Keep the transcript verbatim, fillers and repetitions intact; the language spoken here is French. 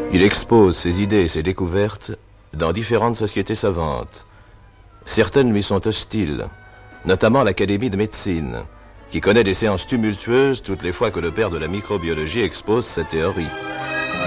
Il expose ses idées et ses découvertes dans différentes sociétés savantes. Certaines lui sont hostiles, notamment l'Académie de médecine, qui connaît des séances tumultueuses toutes les fois que le père de la microbiologie expose sa théorie.